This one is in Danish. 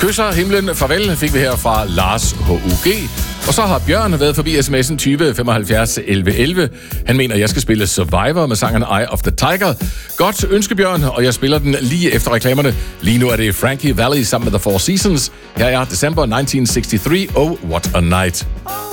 Kysser himlen farvel fik vi her fra Lars H.U.G. Og så har Bjørn været forbi sms'en 20 75 11 11. Han mener, at jeg skal spille Survivor med sangen Eye of the Tiger. Godt ønske, Bjørn, og jeg spiller den lige efter reklamerne. Lige nu er det Frankie Valli sammen med The Four Seasons. Her er December 1963, Oh What a Night.